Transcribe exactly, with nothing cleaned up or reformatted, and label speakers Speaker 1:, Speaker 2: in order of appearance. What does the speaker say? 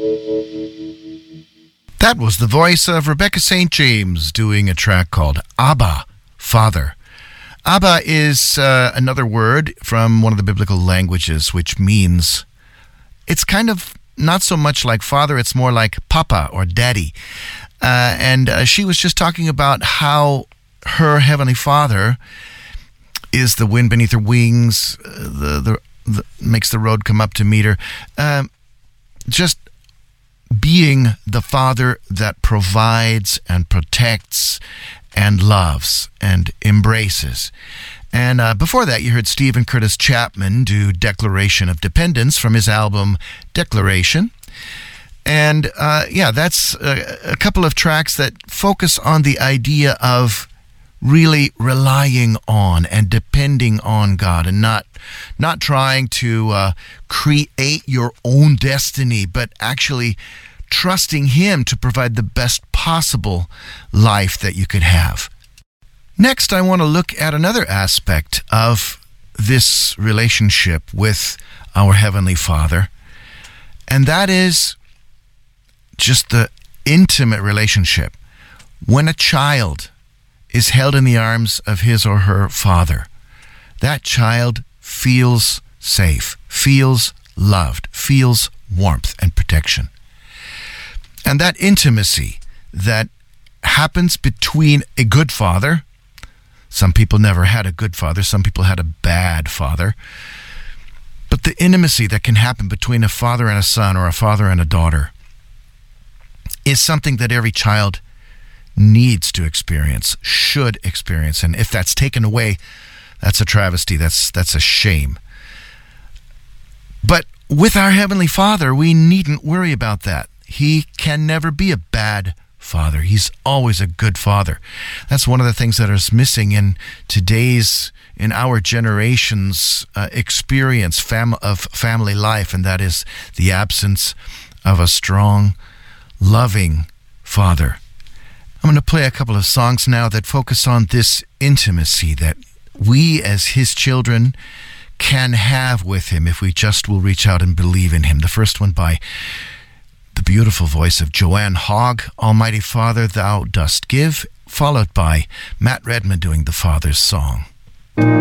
Speaker 1: That was the voice of Rebecca Saint James doing a track called Abba, Father. Abba is uh, another word from one of the biblical languages, which means it's kind of not so much like father, it's more like papa or daddy. Uh, and uh, she was just talking about how her heavenly Father is the wind beneath her wings, uh, the, the, the makes the road come up to meet her. Um, just being the Father that provides and protects and loves and embraces. And uh, before that, you heard Stephen Curtis Chapman do Declaration of Dependence from his album Declaration. And uh, yeah, that's a, a couple of tracks that focus on the idea of really relying on and depending on God, and not not trying to uh, create your own destiny, but actually trusting Him to provide the best possible life that you could have. Next, I want to look at another aspect of this relationship with our Heavenly Father, and that is just the intimate relationship. When a child is held in the arms of his or her father, that child feels safe, feels loved, feels warmth and protection. And that intimacy that happens between a good father, some people never had a good father, some people had a bad father, but the intimacy that can happen between a father and a son or a father and a daughter is something that every child needs to experience, should experience. And if that's taken away, that's a travesty, that's that's a shame. But with our Heavenly Father, we needn't worry about that. He can never be a bad father. He's always a good father. That's one of the things that is missing in today's, in our generation's uh, experience fam- of family life, and that is the absence of a strong, loving father. I'm going to play a couple of songs now that focus on this intimacy that we as His children can have with Him if we just will reach out and believe in Him. The first one by the beautiful voice of Joanne Hogg, Almighty Father, Thou Dost Give, followed by Matt Redman doing the Father's Song.